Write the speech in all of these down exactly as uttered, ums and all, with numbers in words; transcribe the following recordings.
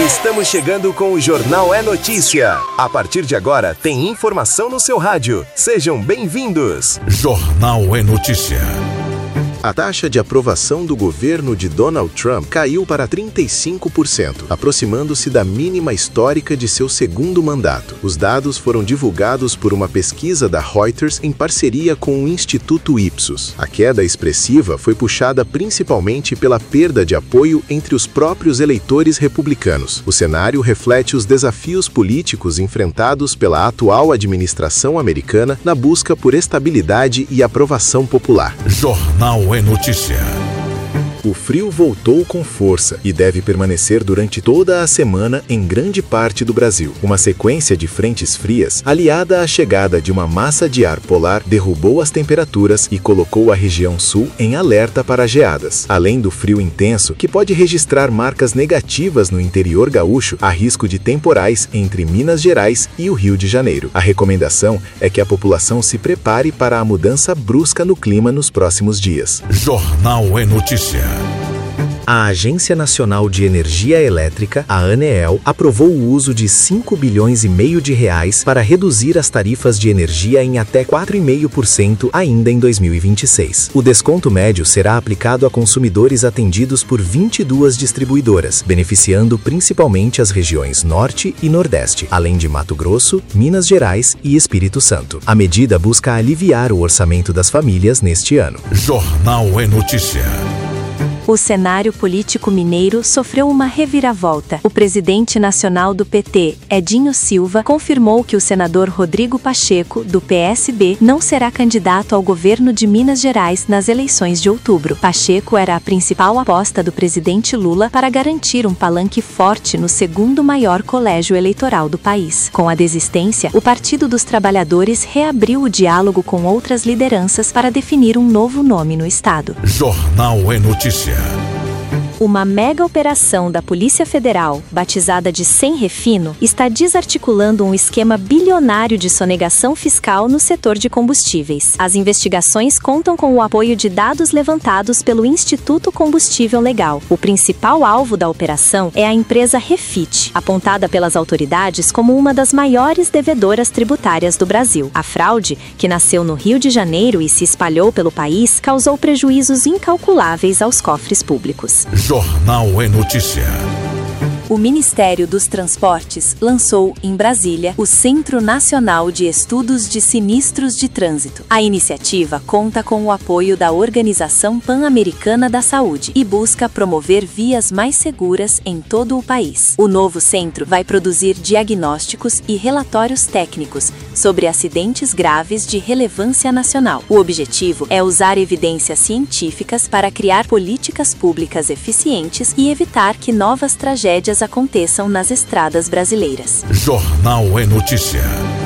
Estamos chegando com o Jornal É Notícia. A partir de agora, tem informação no seu rádio. Sejam bem-vindos. Jornal É Notícia. A taxa de aprovação do governo de Donald Trump caiu para trinta e cinco por cento, aproximando-se da mínima histórica de seu segundo mandato. Os dados foram divulgados por uma pesquisa da Reuters em parceria com o Instituto Ipsos. A queda expressiva foi puxada principalmente pela perda de apoio entre os próprios eleitores republicanos. O cenário reflete os desafios políticos enfrentados pela atual administração americana na busca por estabilidade e aprovação popular. Jornal É Notícia. O frio voltou com força e deve permanecer durante toda a semana em grande parte do Brasil. Uma sequência de frentes frias, aliada à chegada de uma massa de ar polar, derrubou as temperaturas e colocou a região sul em alerta para geadas. Além do frio intenso, que pode registrar marcas negativas no interior gaúcho, há risco de temporais entre Minas Gerais e o Rio de Janeiro. A recomendação é que a população se prepare para a mudança brusca no clima nos próximos dias. Jornal É Notícia. A Agência Nacional de Energia Elétrica, a ANEEL, aprovou o uso de cinco bilhões e meio de reais para reduzir as tarifas de energia em até quatro vírgula cinco por cento ainda em dois mil e vinte e seis. O desconto médio será aplicado a consumidores atendidos por vinte e duas distribuidoras, beneficiando principalmente as regiões Norte e Nordeste, além de Mato Grosso, Minas Gerais e Espírito Santo. A medida busca aliviar o orçamento das famílias neste ano. Jornal É Notícia. O cenário político mineiro sofreu uma reviravolta. O presidente nacional do P T, Edinho Silva, confirmou que o senador Rodrigo Pacheco, do P S B, não será candidato ao governo de Minas Gerais nas eleições de outubro. Pacheco era a principal aposta do presidente Lula para garantir um palanque forte no segundo maior colégio eleitoral do país. Com a desistência, o Partido dos Trabalhadores reabriu o diálogo com outras lideranças para definir um novo nome no estado. Jornal É Notícia. Uma mega operação da Polícia Federal, batizada de Sem Refino, está desarticulando um esquema bilionário de sonegação fiscal no setor de combustíveis. As investigações contam com o apoio de dados levantados pelo Instituto Combustível Legal. O principal alvo da operação é a empresa Refit, apontada pelas autoridades como uma das maiores devedoras tributárias do Brasil. A fraude, que nasceu no Rio de Janeiro e se espalhou pelo país, causou prejuízos incalculáveis aos cofres públicos. Jornal É Notícia. O Ministério dos Transportes lançou, em Brasília, o Centro Nacional de Estudos de Sinistros de Trânsito. A iniciativa conta com o apoio da Organização Pan-Americana da Saúde e busca promover vias mais seguras em todo o país. O novo centro vai produzir diagnósticos e relatórios técnicos sobre acidentes graves de relevância nacional. O objetivo é usar evidências científicas para criar políticas públicas eficientes e evitar que novas tragédias aconteçam nas estradas brasileiras. Jornal É Notícia.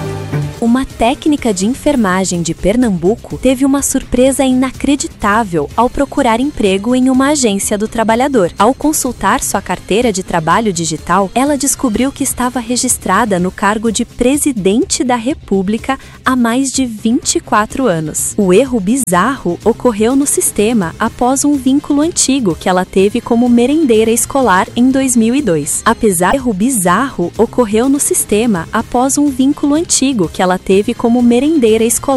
Uma técnica de enfermagem de Pernambuco teve uma surpresa inacreditável ao procurar emprego em uma agência do trabalhador. Ao consultar sua carteira de trabalho digital, ela descobriu que estava registrada no cargo de presidente da República há mais de vinte e quatro anos. O erro bizarro ocorreu no sistema após um vínculo antigo que ela teve como merendeira escolar em dois mil e dois. Apesar do erro bizarro ocorreu no sistema após um vínculo antigo que ela ela teve como merendeira escolar